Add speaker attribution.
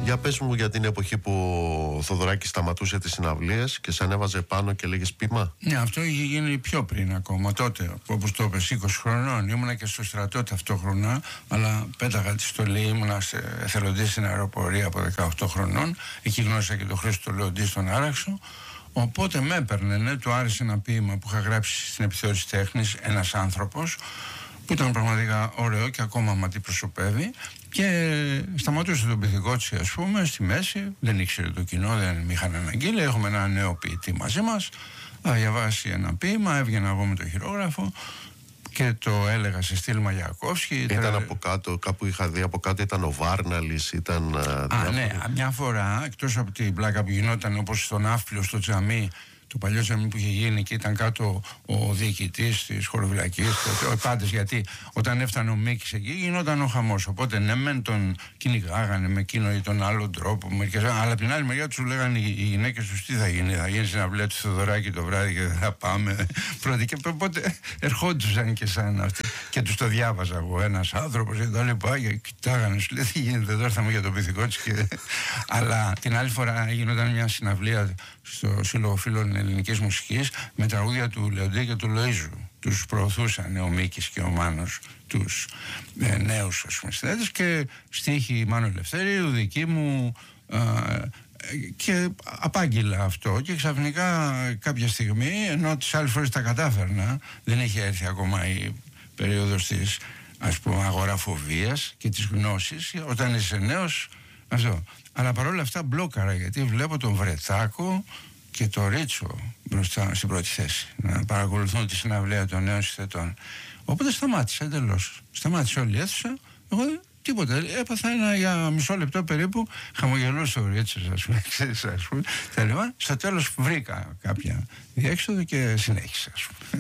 Speaker 1: Για πες μου για την εποχή που ο Θοδωράκης σταματούσε τις συναυλίες και σε ανέβαζε πάνω και λέγες ποίημα.
Speaker 2: Ναι, αυτό είχε γίνει πιο πριν ακόμα. Τότε, όπως το είπες, 20 χρονών. Ήμουνα και στο στρατό ταυτόχρονα, αλλά πέταγα τη στολή. Ήμουνα εθελοντής στην αεροπορία από 18 χρονών. Εκεί γνώρισα και τον Χρήστο Λεοντή στον Άραξο. Οπότε με έπαιρνε, ναι, του άρεσε ένα ποίημα που είχα γράψει στην επιθεώρηση τέχνης, ένας άνθρωπος, που ήταν πραγματικά ωραίο και ακόμα με αντιπροσωπεύει, και σταματούσε τον Πυθικότσι, ας πούμε, στη μέση. Δεν ήξερε το κοινό, δεν με είχαν αναγγείλει. Έχουμε ένα νέο ποιητή μαζί μας. Θα διαβάσει ένα ποίημα, έβγαινα εγώ με το χειρόγραφο και το έλεγα σε στυλ Μαγιακόφσκι.
Speaker 1: Ήταν από κάτω, κάπου είχα δει από κάτω, ήταν ο Βάρναλης, ήταν.
Speaker 2: Ναι, μια φορά, εκτός από την πλάκα που γινόταν, όπως στον Ναύπλιο, στο τζαμί, το παλιό τζαμί που είχε γίνει, και ήταν κάτω ο διοικητής της χωροφυλακής, πάντες, γιατί όταν έφτανε ο Μίκης εκεί γινόταν ο χαμός. Οπότε ναι, μεν τον κυνηγάγανε με εκείνο ή τον άλλο τρόπο, αλλά από την άλλη μεριά τους λέγανε οι γυναίκες τους τι θα γίνει. Θα γίνει συναυλία του Θοδωράκη το βράδυ και δεν θα πάμε πρώτοι. Και οπότε ερχόντουσαν και σαν αυτοί. Και τους το διάβαζα εγώ, ένας άνθρωπος και τα λοιπά, και κοιτάγανε, σου λέει τι γίνεται, εδώ ήρθαμε για το Πυθικότσι. Αλλά την άλλη φορά γινόταν μια συναυλία στο Σύλλογο Φίλων Ελληνικής Μουσικής με τραγούδια του Λεοντή και του Λοΐζου. Τους προωθούσαν ο Μίκης και ο Μάνος, τους νέους, ας πούμε, συνθέτες, και στίχη Μάνου Ελευθερίου, δική μου, και απάγγειλα αυτό. Και ξαφνικά κάποια στιγμή, ενώ τις άλλες φορές τα κατάφερνα, δεν είχε έρθει ακόμα η περίοδος της, ας πούμε, αγοραφοβίας και της γνώσης, όταν είσαι νέος, αυτό. Αλλά παρόλα αυτά μπλόκαρα, γιατί βλέπω τον Βρετάκο και το Ρίτσο μπροστά στην πρώτη θέση να παρακολουθούν τη συναυλία των νέων συνθετών. Οπότε σταμάτησα εντελώς. Σταμάτησε όλη η αίθουσα. Εγώ τίποτα. Έπαθα για μισό λεπτό περίπου. Χαμογελούσε ο Ρίτσος, ας πούμε, ξέρεις, ας πούμε. Στο τέλος βρήκα κάποια διέξοδο και συνέχισα, ας πούμε.